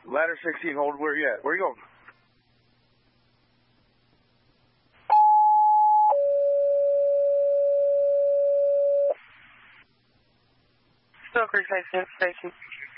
Ladder 16, hold. Where you at? Where you going? Still Creek Station.